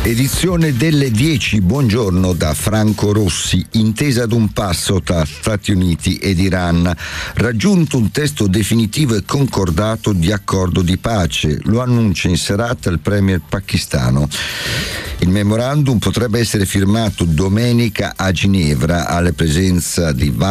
Edizione delle 10, buongiorno da Franco Rossi. Intesa ad un passo tra Stati Uniti ed Iran, raggiunto un testo definitivo e concordato di accordo di pace, lo annuncia in serata il premier pakistano. Il memorandum potrebbe essere firmato domenica a Ginevra alla presenza di